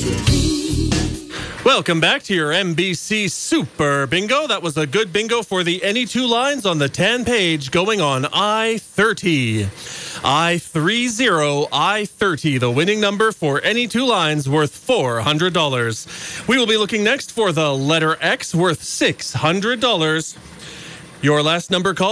Welcome back to your NBC Super Bingo. That was a good bingo for the any two lines on the tan page going on I-30. I-30, I-30, the winning number for any two lines worth $400. We will be looking next for the letter X worth $600. Your last number call.